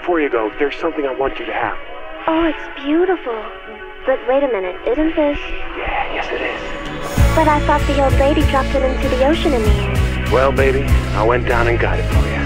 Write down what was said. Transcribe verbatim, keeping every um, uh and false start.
before you go, there's something I want you to have. Oh, it's beautiful. But wait a minute, isn't this... Yeah, yes it is. But I thought the old lady dropped it into the ocean in the air. Well, baby, I went down and got it for you.